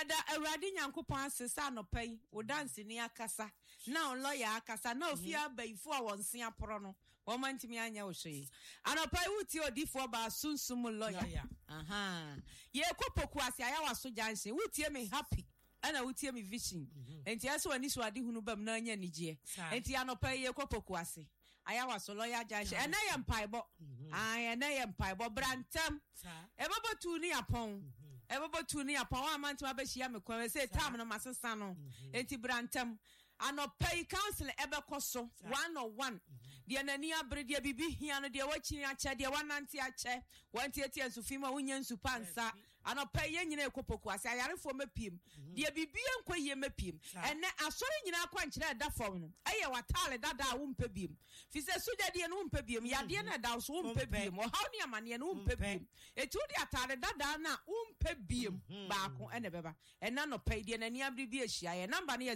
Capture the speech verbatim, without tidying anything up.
Yada Awurade Nyankopɔn asesa no pay wo dance ni akasa na on lawyer akasa na ofia bayifo a wonse aporo no wo mantimi anya wo hwe anopai wuti odifo ba sunsum lawyer aha ye kopoku ase aya waso janse wuti me happy ana wuti me vision enti aso wani so ade hunu bam na anya nigye enti anopai ye kopoku ase aya waso lawyer janse ena ye mpaibo ah ena ye mpaibo brantam ebabo tu ni apon ebabo tu ni apon wa mantima behia me kwa say time no masesa no enti brantam anopai council ebe koso one on one de nani abrede bibi hia no de wachi ache de wanante ache wanti eti ensufima wonya nsupa nsa anopai ye nyina ekopoku ase ayarefo mapiem de bibi enko ye mapiem ene asori nyina akwa nkire da fom no eye watale dada wo mpebiem fi se suja de no mpebiem ya de na da so wo mpebiem o haw ne amane no mpebiem eti wo de atale dada na wo mpebiem baako ene beba ena no pai de nani abrede bi ahia ye number ne